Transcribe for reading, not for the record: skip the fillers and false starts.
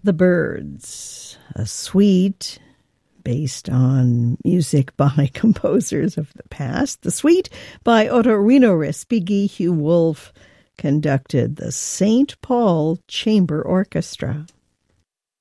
The Byrds, a suite based on music by composers of the past. The suite by Ottorino Respighi. Hugh Wolf conducted the St. Paul Chamber Orchestra.